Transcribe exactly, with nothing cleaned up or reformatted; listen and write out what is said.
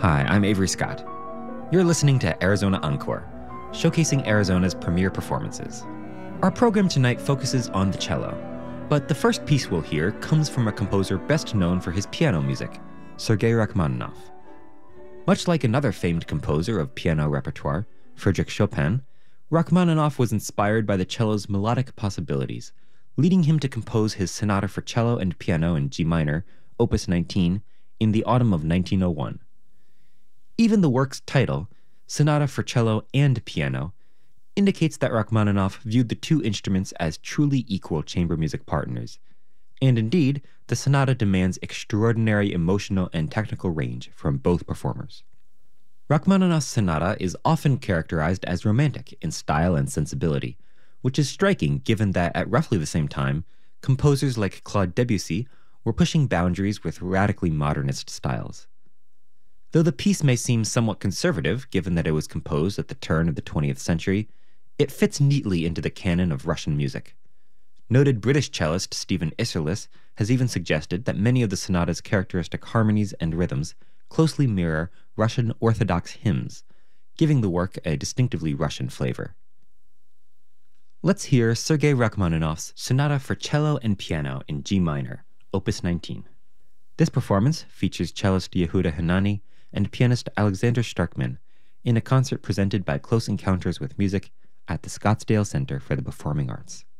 Hi, I'm Avery Scott. You're listening to Arizona Encore, showcasing Arizona's premier performances. Our program tonight focuses on the cello, but the first piece we'll hear comes from a composer best known for his piano music, Sergei Rachmaninoff. Much like another famed composer of piano repertoire, Frédéric Chopin, Rachmaninoff was inspired by the cello's melodic possibilities, leading him to compose his Sonata for Cello and Piano in G minor, Opus nineteen, in the autumn of nineteen oh one. Even the work's title, Sonata for Cello and Piano, indicates that Rachmaninoff viewed the two instruments as truly equal chamber music partners. And indeed, the sonata demands extraordinary emotional and technical range from both performers. Rachmaninoff's sonata is often characterized as romantic in style and sensibility, which is striking given that at roughly the same time, composers like Claude Debussy were pushing boundaries with radically modernist styles. Though the piece may seem somewhat conservative, given that it was composed at the turn of the twentieth century, it fits neatly into the canon of Russian music. Noted British cellist Stephen Isserlis has even suggested that many of the sonata's characteristic harmonies and rhythms closely mirror Russian Orthodox hymns, giving the work a distinctively Russian flavor. Let's hear Sergei Rachmaninoff's Sonata for Cello and Piano in G minor, Opus nineteen. This performance features cellist Yehuda Hanani and pianist Alexander Starkman in a concert presented by Close Encounters with Music at the Scottsdale Center for the Performing Arts.